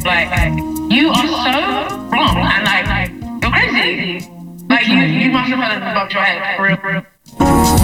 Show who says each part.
Speaker 1: Like, you are so wrong and like, you're crazy. Like, you must have had it above your head, for real.